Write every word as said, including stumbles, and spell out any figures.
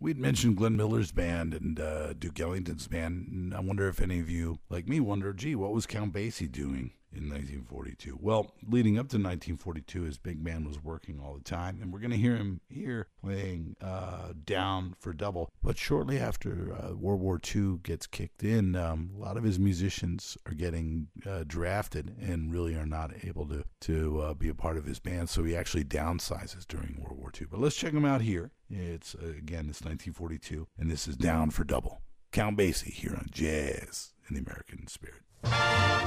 We'd mentioned Glenn Miller's band and uh, Duke Ellington's band. And I wonder if any of you, like me, wonder, gee, what was Count Basie doing in nineteen forty-two? Well, leading up to nineteen forty-two, his big band was working all the time, and we're going to hear him here playing uh, Down for Double. But shortly after uh, World War Two gets kicked in, um, a lot of his musicians are getting uh, drafted and really are not able to, to uh, be a part of his band, so he actually downsizes during World War Two. But let's check him out here. It's, uh, again, it's nineteen forty-two, and this is Down for Double. Count Basie here on Jazz in the American Spirit.